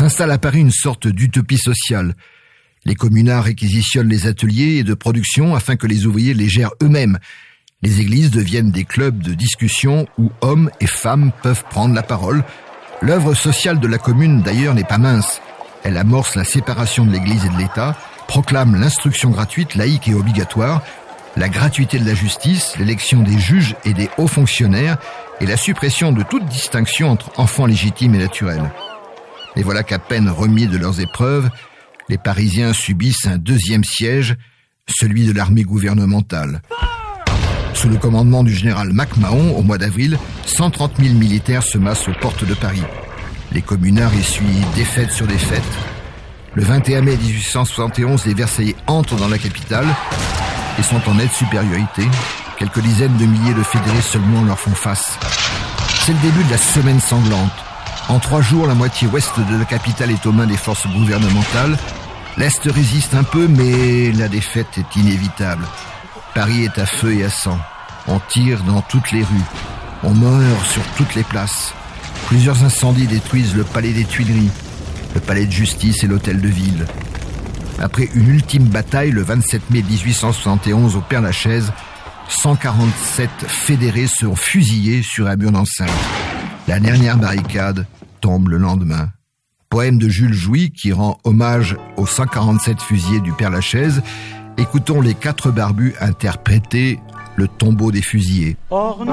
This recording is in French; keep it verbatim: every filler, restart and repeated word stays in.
S'installe à Paris une sorte d'utopie sociale. Les communards réquisitionnent les ateliers de production afin que les ouvriers les gèrent eux-mêmes. Les églises deviennent des clubs de discussion où hommes et femmes peuvent prendre la parole. L'œuvre sociale de la commune, d'ailleurs, n'est pas mince. Elle amorce la séparation de l'Église et de l'État, proclame l'instruction gratuite, laïque et obligatoire, la gratuité de la justice, l'élection des juges et des hauts fonctionnaires et la suppression de toute distinction entre enfants légitimes et naturels. Mais voilà qu'à peine remis de leurs épreuves, les Parisiens subissent un deuxième siège, celui de l'armée gouvernementale. Sous le commandement du général MacMahon, au mois d'avril, cent trente mille militaires se massent aux portes de Paris. Les communards essuient défaite sur défaite. Le vingt et un mai dix-huit cent soixante et onze, les Versaillais entrent dans la capitale et sont en nette supériorité. Quelques dizaines de milliers de fédérés seulement leur font face. C'est le début de la semaine sanglante. En trois jours, la moitié ouest de la capitale est aux mains des forces gouvernementales. L'Est résiste un peu, mais la défaite est inévitable. Paris est à feu et à sang. On tire dans toutes les rues. On meurt sur toutes les places. Plusieurs incendies détruisent le palais des Tuileries, le palais de justice et l'hôtel de ville. Après une ultime bataille, le vingt-sept mai dix-huit cent soixante et onze, au Père-Lachaise, cent quarante-sept fédérés seront fusillés sur un mur d'enceinte. La dernière barricade tombe le lendemain. Poème de Jules Jouy qui rend hommage aux cent quarante-sept fusillés du Père-Lachaise. Écoutons les quatre barbus interpréter le tombeau des fusillés. Ornant